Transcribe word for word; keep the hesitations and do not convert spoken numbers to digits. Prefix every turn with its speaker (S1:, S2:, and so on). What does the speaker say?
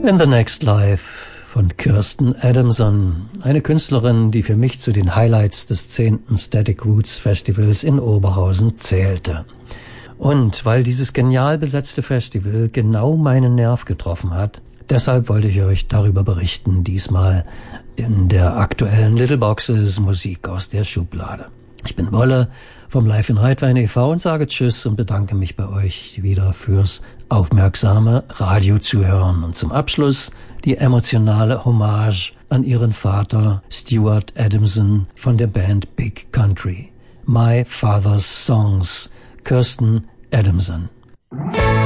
S1: In the Next Life von Kirsten Adamson, eine Künstlerin, die für mich zu den Highlights des zehnten Static Roots Festivals in Oberhausen zählte. Und weil dieses genial besetzte Festival genau meinen Nerv getroffen hat, deshalb wollte ich euch darüber berichten, diesmal in der aktuellen Little Boxes Musik aus der Schublade. Ich bin Wolle vom Live in Reitwein e V und sage Tschüss und bedanke mich bei euch wieder fürs aufmerksame Radiozuhören. Und zum Abschluss die emotionale Hommage an ihren Vater Stuart Adamson von der Band Big Country. My Father's Songs, Kirsten Adamson.